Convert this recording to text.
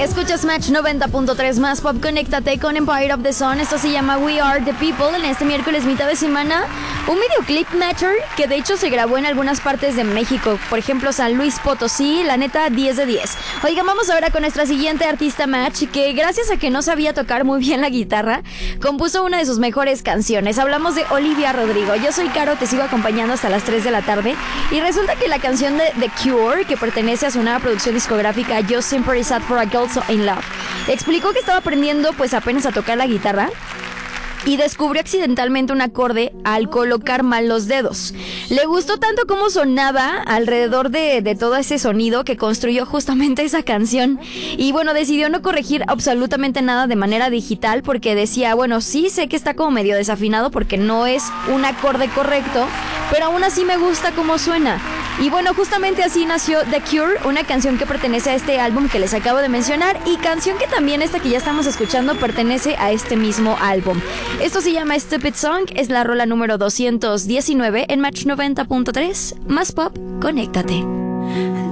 Escuchas Match 90.3 más pop, conéctate con Empire of the Sun. Esto se llama We Are the People. En este miércoles mitad de semana, un videoclip Matcher que de hecho se grabó en algunas partes de México, por ejemplo San Luis Potosí. La neta, 10 de 10. Oigan, vamos ahora con nuestra siguiente artista Match, que gracias a que no sabía tocar muy bien la guitarra, compuso una de sus mejores canciones. Hablamos de Olivia Rodrigo. Yo soy Caro, te sigo acompañando hasta las 3 de la tarde. Y resulta que la canción de The Cure, que pertenece a su nueva producción discográfica Yo Simply Sad for a Girl So In Love, explicó que estaba aprendiendo pues apenas a tocar la guitarra y descubrió accidentalmente un acorde al colocar mal los dedos. Le gustó tanto cómo sonaba alrededor de todo ese sonido que construyó justamente esa canción. Y bueno, decidió no corregir absolutamente nada de manera digital porque decía, bueno, sí sé que está como medio desafinado porque no es un acorde correcto, pero aún así me gusta cómo suena. Y bueno, justamente así nació The Cure, una canción que pertenece a este álbum que les acabo de mencionar y canción que también esta que ya estamos escuchando pertenece a este mismo álbum. Esto se llama Stupid Song, es la rola número 219 en Match 90.3. Más pop, conéctate.